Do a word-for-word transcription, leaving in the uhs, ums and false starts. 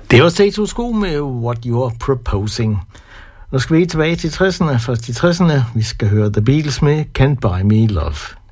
Det var Status Quo med What You're Proposing. Nu skal vi tilbage til tresserne. Først i tresserne. Vi skal høre The Beatles med Can't Buy Me Love.